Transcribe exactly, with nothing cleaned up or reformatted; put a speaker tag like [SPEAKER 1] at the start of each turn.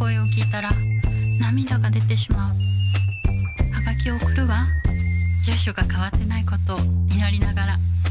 [SPEAKER 1] 声を聞いたら涙が出てしまう。はがきを送るわ。住所が変わってないことを祈りながら。